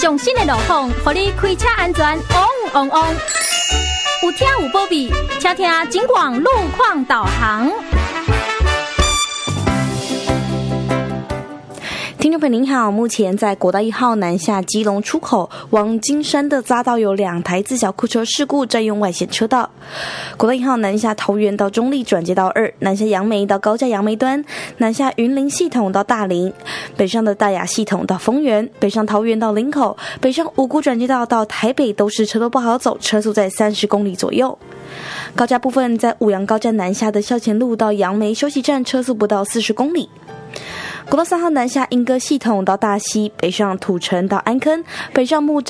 上新的路况，让你开车安全旺旺旺。有听有保庇，请听警广路况导航。 听众朋友您好，目前在国道1号南下基隆出口往金山的匝道有2台自小客车事故占用外线车道。国道1号南下桃园到中立转接道2，南下杨梅到高架杨梅端，南下云林系统到大林，北上的大雅系统到丰原，北上桃园到林口，北上五股转接道到台北都是车都不好走，车速在30公里左右。高架部分在五杨高架南下的校前路到杨梅休息站，车速不到40公里。国道3号南下莺歌系统到大溪，北上土城到安坑，北上木栅